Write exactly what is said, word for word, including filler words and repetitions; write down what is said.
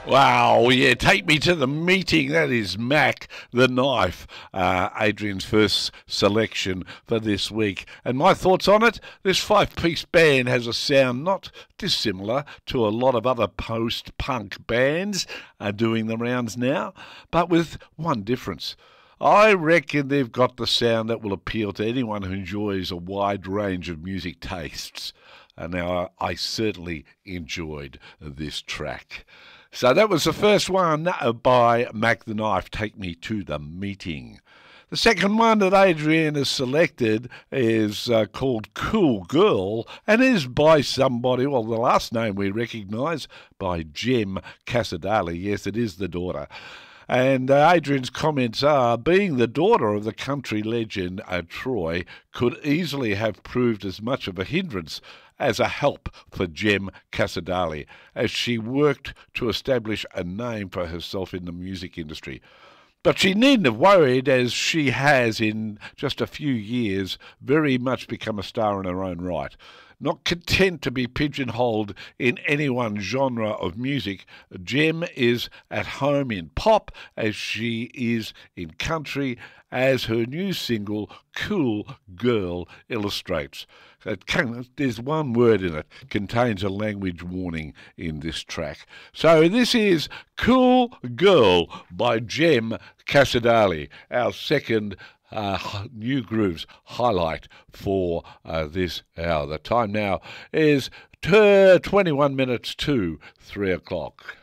Wow, yeah, take me to the meeting. That is Mac the Knife, uh, Adrian's first selection for this week. And my thoughts on it, this five-piece band has a sound not dissimilar to a lot of other post-punk bands are doing the rounds now, but with one difference. I reckon they've got the sound that will appeal to anyone who enjoys a wide range of music tastes. And now I certainly enjoyed this track. So that was the first one by Mac the Knife, Take Me to the Meeting. The second one that Adrian has selected is uh, called Cool Girl and is by somebody, well, the last name we recognise, by Jem Casadali. Yes, it is the daughter. And uh, Adrian's comments are, being the daughter of the country legend uh, Troy could easily have proved as much of a hindrance as a help for Jem Casadali, as she worked to establish a name for herself in the music industry. But she needn't have worried, as she has, in just a few years, very much become a star in her own right. Not content to be pigeonholed in any one genre of music, Jem is at home in pop as she is in country, as her new single, Cool Girl, illustrates. It can, there's one word in it, contains a language warning in this track. So this is Cool Girl by Jem Casadali, our second Uh, New Grooves highlight for uh, this hour. The time now is twenty-one minutes to three o'clock.